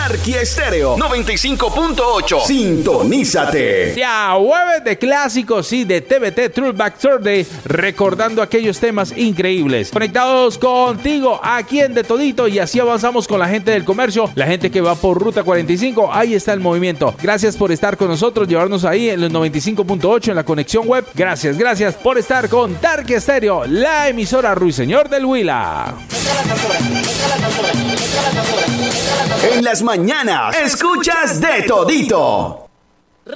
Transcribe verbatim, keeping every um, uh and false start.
Tarqui Estéreo noventa y cinco punto ocho. Sintonízate. Ya, jueves de clásicos y de T V T Throwback Thursday, recordando aquellos temas increíbles. Conectados contigo aquí en De Todito, y así avanzamos con la gente del comercio, la gente que va por Ruta cuarenta y cinco. Ahí está el movimiento. Gracias por estar con nosotros, llevarnos ahí en los noventa y cinco punto ocho en la conexión web. Gracias, gracias por estar con Tarqui Estéreo, la emisora Ruiseñor del Huila. En las mañanas escuchas De Todito.